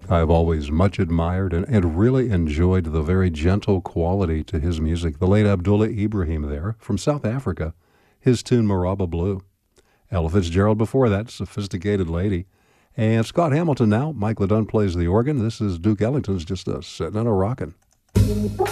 I've always much admired and really enjoyed the very gentle quality to his music. The late Abdullah Ibrahim there from South Africa, his tune Maraba Blue. Ella Fitzgerald before that, Sophisticated Lady. And Scott Hamilton now. Mike LeDunn plays the organ. This is Duke Ellington's just sitting and a rockin'.